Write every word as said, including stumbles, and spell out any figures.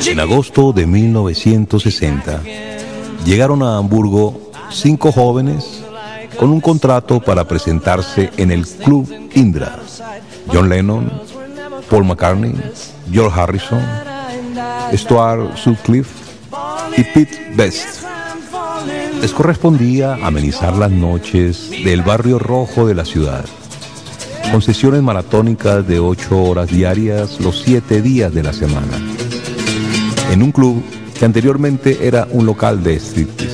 En agosto de mil novecientos sesenta, llegaron a Hamburgo cinco jóvenes con un contrato para presentarse en el Club Indra. John Lennon, Paul McCartney, George Harrison, Stuart Sutcliffe y Pete Best. Les correspondía amenizar las noches del barrio rojo de la ciudad, con sesiones maratónicas de ocho horas diarias los siete días de la semana, en un club que anteriormente era un local de striptease.